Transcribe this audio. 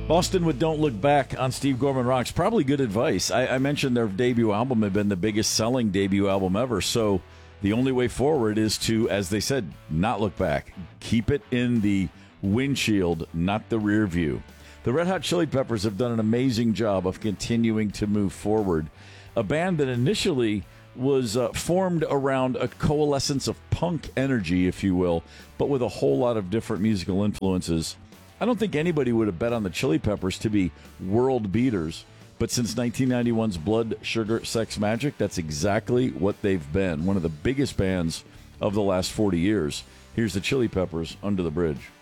Boston with Don't Look Back on Steve Gorman Rocks. Probably good advice. I mentioned their debut album had been the biggest selling debut album ever. So the only way forward is to, as they said, not look back. Keep it in the windshield, not the rear view. The Red Hot Chili Peppers have done an amazing job of continuing to move forward. A band that initially was formed around a coalescence of punk energy, if you will, but with a whole lot of different musical influences. I don't think anybody would have bet on the Chili Peppers to be world beaters, but since 1991's Blood, Sugar, Sex, Magic, that's exactly what they've been. One of the biggest bands of the last 40 years. Here's the Chili Peppers, Under the Bridge.